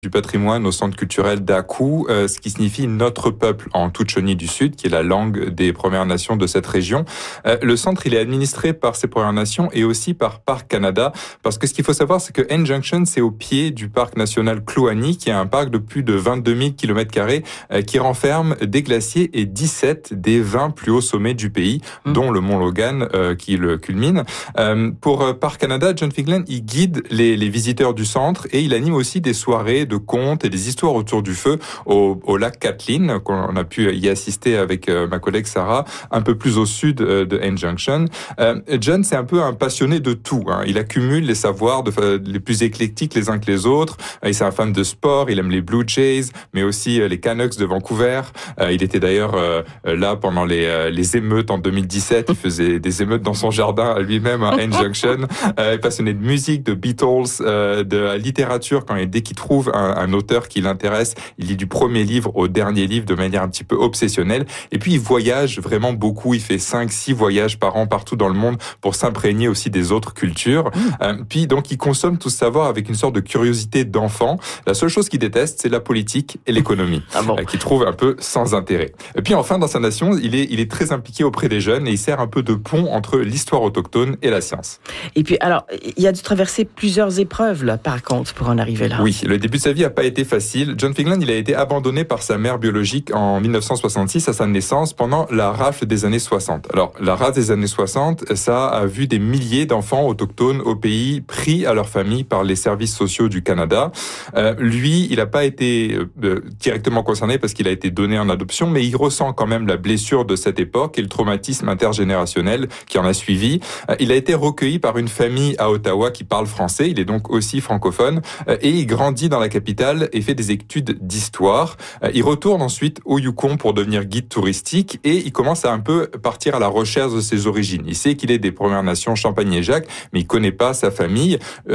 du patrimoine au centre culturel d'Aku, ce qui signifie notre peuple en Tutchone du Sud, qui est la langue des Premières Nations de cette région. Le centre, il est administré par ces Premières Nations et aussi par Parc Canada, parce que ce qu'il faut savoir, c'est que N Junction, c'est au pied du parc national Kluane, qui est un parc de plus de 22 000 km2, qui renferme des glaciers et 17 des 20 plus hauts sommets du pays, dont le mont Logan, qui le culmine. Pour Parc Canada, John Figlen, il guide les visiteurs du centre et il anime aussi des soirées de contes et des histoires autour du feu au lac Kathleen, qu'on a pu y assister avec ma collègue Sarah, un peu plus au sud de N Junction. John, c'est un peu un passionné de tout. Il accumule les savoirs les plus éclectiques les uns que les autres. Il est un fan de sport, il aime les Blue Jays, mais aussi les Canucks de Vancouver. Il était d'ailleurs là pendant les émeutes en 2017. Il faisait des émeutes dans son jardin lui-même à N Junction. Il est passionné de musique, de Beatles, de littérature. Dès qu'il trouve un auteur qui l'intéresse, il lit du premier livre au dernier livre de manière un petit peu obsessionnelle. Et puis, il voyage vraiment beaucoup. Il fait 5-6 voyages par an partout dans le monde pour s'imprégner aussi des autres cultures. Puis, donc, il consomme tout ce savoir avec une sorte de curiosité d'enfant. La seule chose qu'il déteste, c'est la politique et l'économie, qu'il trouve un peu sans intérêt. Et puis, enfin, dans sa nation, il est très impliqué auprès des jeunes et il sert un peu de pont entre l'histoire autochtone et la science. Et puis, alors, il a dû traverser plusieurs épreuves, là, par contre, pour en arriver là. Oui, le début de sa vie n'a pas été facile. John Figlen, il a été abandonné par sa mère biologique en 1966 à sa naissance pendant la rafle des années 60. Alors, la rafle des années 60, ça a vu des milliers d'enfants autochtones au pays pris à leur famille par les services sociaux du Canada. Lui, il n'a pas été directement concerné parce qu'il a été donné en adoption, mais il ressent quand même la blessure de cette époque et le traumatisme intergénérationnel qui en a suivi. Il a été recueilli par une famille à Ottawa qui parle français. Il est donc aussi francophone et il grandit dans la capitale et fait des études d'histoire. Il retourne ensuite au Yukon pour devenir guide touristique et il commence à un peu partir à la recherche de ses origines. Il sait qu'il est des Premières Nations Champagne-Jacques, mais il connaît pas sa famille.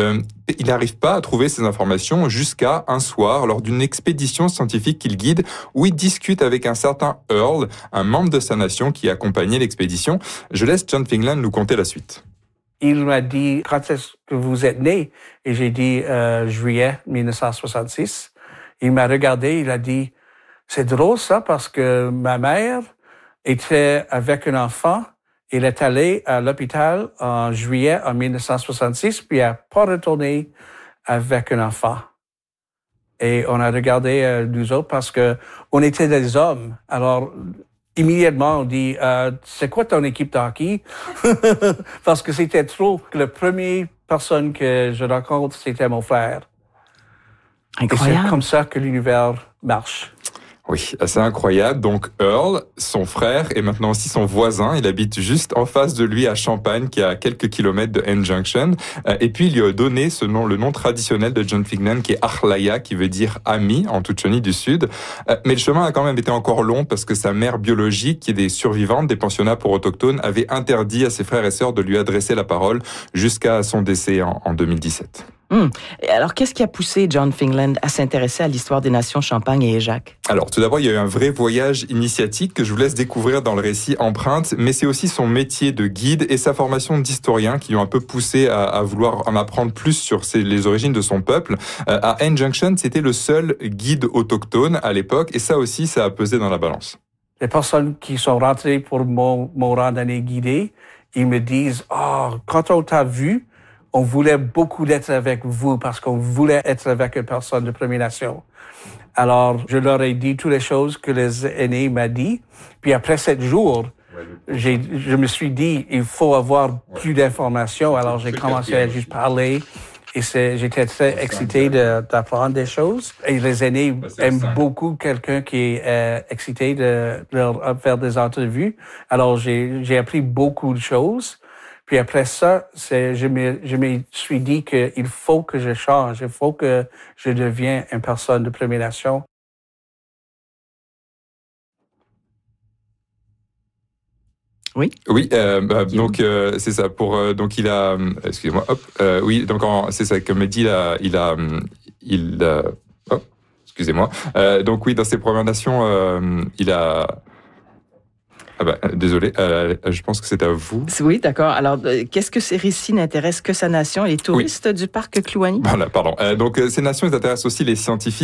Il n'arrive pas à trouver ces informations jusqu'à un soir, lors d'une expédition scientifique qu'il guide, où il discute avec un certain Earl, un membre de sa nation qui accompagnait l'expédition. Je laisse John Figlen nous conter la suite. Il m'a dit, quand est-ce que vous êtes né? Et j'ai dit, juillet 1966. Il m'a regardé, il a dit, c'est drôle ça parce que ma mère était avec un enfant. Elle est allée à l'hôpital en juillet en 1966, puis elle n'a pas retourné avec un enfant. Et on a regardé nous autres parce que on était des hommes. Alors, immédiatement, on dit, c'est quoi ton équipe de hockey? Parce que c'était trop. La première personne que je rencontre, c'était mon frère. Incroyable. Et c'est comme ça que l'univers marche. Oui, c'est incroyable. Donc Earl, son frère et maintenant aussi son voisin, il habite juste en face de lui à Champagne, qui est à quelques kilomètres de N Junction. Et puis il lui a donné ce nom, le nom traditionnel de John Figlen, qui est Arlaya, qui veut dire ami en Tutchone du Sud. Mais le chemin a quand même été encore long parce que sa mère biologique, qui est des survivantes des pensionnats pour autochtones, avait interdit à ses frères et sœurs de lui adresser la parole jusqu'à son décès en 2017. Et alors, qu'est-ce qui a poussé John Figlen à s'intéresser à l'histoire des nations Champagne et Jacques? Alors, tout d'abord, il y a eu un vrai voyage initiatique que je vous laisse découvrir dans le récit Empreinte, mais c'est aussi son métier de guide et sa formation d'historien qui l'ont un peu poussé à vouloir en apprendre plus sur les origines de son peuple. À N Junction, c'était le seul guide autochtone à l'époque, et ça aussi, ça a pesé dans la balance. Les personnes qui sont rentrées pour mon randonnée guidée, ils me disent, quand on t'a vu, on voulait beaucoup d'être avec vous parce qu'on voulait être avec une personne de Première Nation. Alors, je leur ai dit toutes les choses que les aînés m'ont dit. Puis après 7 jours, je me suis dit, il faut avoir plus d'informations. Alors, j'ai commencé à juste parler. Et j'étais très excité d'apprendre des choses. Et les aînés aiment beaucoup quelqu'un qui est excité de leur faire des entrevues. Alors, j'ai appris beaucoup de choses. Puis après ça, je me suis dit qu'il faut que je change, il faut que je devienne une personne de Première Nation. Oui. Donc c'est ça. Donc il a, excusez-moi, oui. Donc c'est ça comme dit excusez-moi. Donc oui, dans ses Premières Nations, il a. Désolé, je pense que c'est à vous. Oui, d'accord. Alors, qu'est-ce que ces récits n'intéressent que sa nation et les touristes du parc Kluane? Voilà, pardon. Donc, ces nations, elles intéressent aussi les scientifiques.